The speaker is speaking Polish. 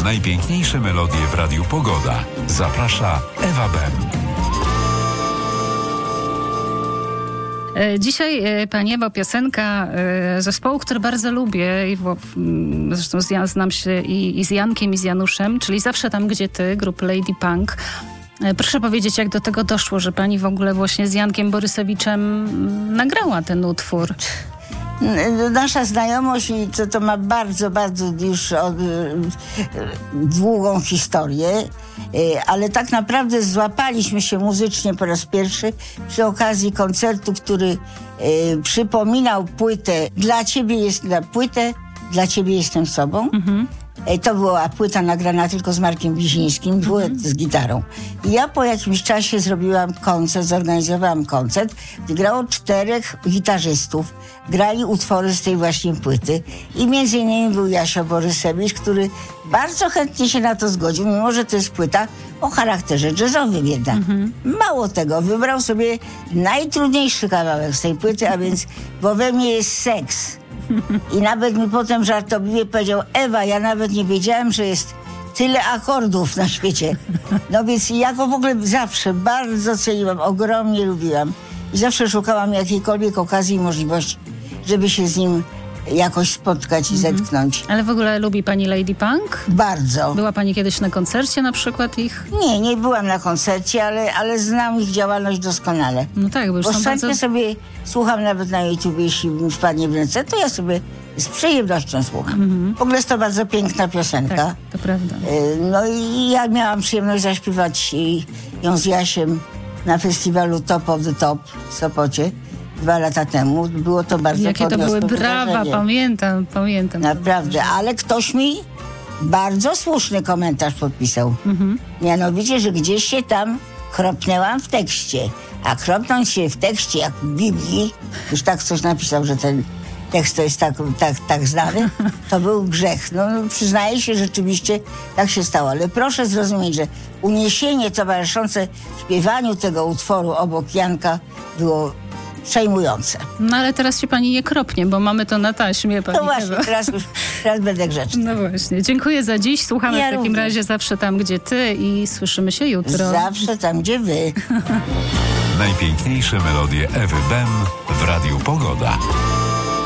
Najpiękniejsze melodie w Radiu Pogoda. Zaprasza Ewa Bem. Dzisiaj, pani Ewo, piosenka zespołu, który bardzo lubię i zresztą znam się i z Jankiem, i z Januszem, czyli Zawsze tam, gdzie ty, grupy Lady Punk. Proszę powiedzieć, jak do tego doszło, że pani w ogóle właśnie z Jankiem Borysewiczem nagrała ten utwór? Nasza znajomość to ma bardzo, bardzo już długą historię, ale tak naprawdę złapaliśmy się muzycznie po raz pierwszy przy okazji koncertu, który przypominał płytę Dla ciebie jestem sobą. To była płyta nagrana tylko z Markiem Wizińskim, duet z gitarą. I ja po jakimś czasie zorganizowałam koncert, gdzie grało 4 gitarzystów. Grali utwory z tej właśnie płyty. I między innymi był Jasio Borysewicz, który bardzo chętnie się na to zgodził, mimo że to jest płyta o charakterze jazzowym jednak. Mało tego, wybrał sobie najtrudniejszy kawałek z tej płyty, a więc Bo we mnie jest seks. I nawet mi potem żartobliwie powiedział: Ewa, ja nawet nie wiedziałem, że jest tyle akordów na świecie. No więc ja go w ogóle zawsze bardzo ceniłam, ogromnie lubiłam. I zawsze szukałam jakiejkolwiek okazji i możliwości, żeby się z nim jakoś spotkać i zetknąć. Ale w ogóle lubi pani Lady Punk? Bardzo. Była pani kiedyś na koncercie na przykład ich? Nie byłam na koncercie, ale znam ich działalność doskonale. No tak, bo już są chętnie sobie słucham nawet na YouTube, jeśli mi wpadnie w ręce, to ja sobie z przyjemnością słucham. W ogóle jest to bardzo piękna piosenka. Tak, to prawda. No i ja miałam przyjemność zaśpiewać ją z Jasiem na festiwalu Top of the Top w Sopocie 2 lata temu. Było to bardzo Jakie to były brawa, wydarzenie. pamiętam. Naprawdę, ale ktoś mi bardzo słuszny komentarz podpisał. Mianowicie, że gdzieś się tam kropnęłam w tekście. A kropnąć się w tekście, jak w Biblii, już tak coś napisał, że ten tekst to jest tak znany, to był grzech. No, przyznaję się, rzeczywiście tak się stało. Ale proszę zrozumieć, że uniesienie towarzyszące śpiewaniu tego utworu obok Janka było przejmujące. No ale teraz się pani nie kropnie, bo mamy to na taśmie, pani No właśnie, Ewa. teraz będę grzeczna. No właśnie. Dziękuję za dziś. Słuchamy Ja w takim również. razie Zawsze tam, gdzie ty i słyszymy się jutro. Zawsze tam, gdzie wy. Najpiękniejsze melodie Ewy Bem w Radiu Pogoda.